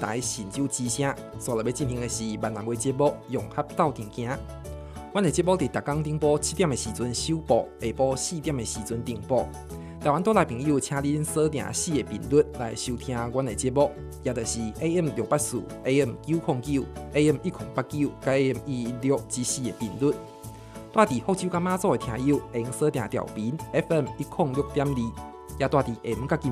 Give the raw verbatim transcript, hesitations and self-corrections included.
台神州之声，所来要进行的是闽南话节目《融合斗阵行》。阮的节目伫逐工顶晡七点的时阵首播，下晡四点的时阵停播。台湾岛内朋友，请恁锁定四个频率来收听阮的节目，也就是 A M 六八四、A M 九零九、A M 一零八九、A M 一一六之四个频率。住伫福州甲马祖的听友，会用锁定调频 F M 一零六点二，也住伫下午甲金